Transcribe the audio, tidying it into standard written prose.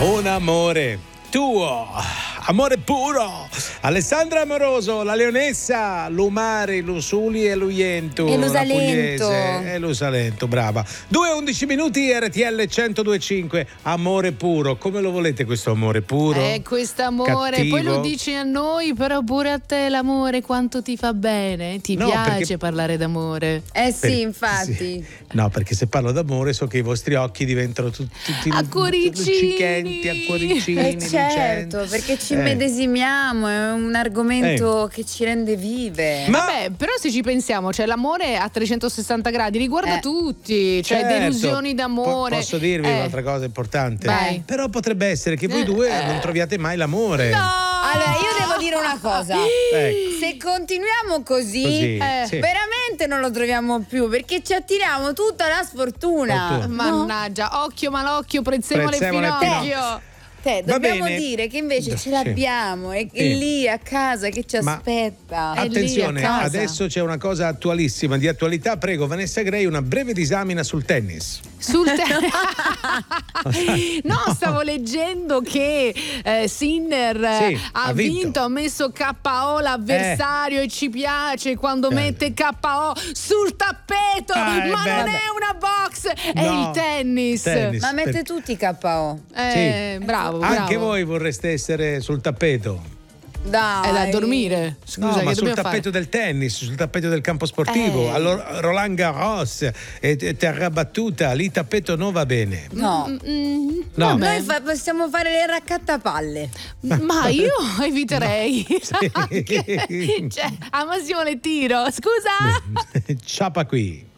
Un amore tuo, amore puro. Alessandra Amoroso, la leonessa, l'umari, l'usuli e l'uiento. E l'usalento. E l'usalento, brava. 2:11 minuti, RTL 102.5. Amore puro, come lo volete questo amore puro? Quest'amore, cattivo? poi lo dici a noi, però pure a te l'amore quanto ti fa bene? Ti No, piace perché- parlare d'amore? Sì, infatti. Sì. No, perché se parlo d'amore so che i vostri occhi diventano tutti A cuoricini. luccichenti, a cuoricini. Certo, lucenti. perché ci medesimiamo, è un argomento che ci rende vive. Ma Vabbè, però se ci pensiamo, cioè l'amore a 360 gradi riguarda tutti, cioè certo, delusioni d'amore. posso dirvi un'altra cosa importante? Vai. Però potrebbe essere che voi due non troviate mai l'amore. Allora, io devo dire una cosa. Ecco. Se continuiamo così, Così, sì. veramente non lo troviamo più, perché ci attiriamo tutta la sfortuna. Fortuna. Mannaggia, occhio malocchio, prezzemole Prezzemole e finocchio. Va Dobbiamo bene. dire che invece ce Sì. l'abbiamo, è Sì. lì a casa che ci Ma- aspetta. È lì Attenzione, a casa. adesso c'è una cosa attualissima, di attualità. Prego, Vanessa Gray, una breve disamina sul tennis. No, stavo leggendo che Sinner Sì, ha ha vinto. ha messo KO l'avversario e ci piace quando mette KO sul tappeto, Ah, è ma non bello. è una box, è No, il tennis. tennis. Ma mette tutti KO. Sì. Bravo, Anche bravo. voi vorreste essere sul tappeto? Dai. È da dormire. Scusa, No, che ma sul dobbiamo tappeto del tennis, sul tappeto del campo sportivo. Allora, Roland Garros, terra battuta, lì tappeto non va bene. No. No. vabbè. Noi possiamo fare le raccattapalle. Ma io eviterei. Sì. Cioè, a massimo le tiro. Scusa. Ciapa qui.